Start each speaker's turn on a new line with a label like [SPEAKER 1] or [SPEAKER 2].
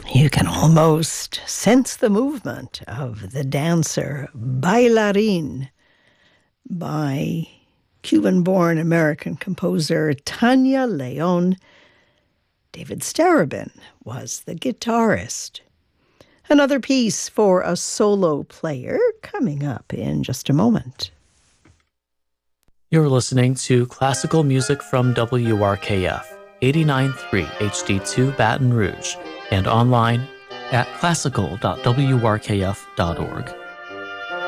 [SPEAKER 1] You can almost sense the movement of the dancer Bailarín by Cuban-born American composer Tania León. David Starobin was the guitarist. Another piece for a solo player coming up in just a moment.
[SPEAKER 2] You're listening to classical music from WRKF, 89.3 HD2 Baton Rouge, and online at classical.wrkf.org.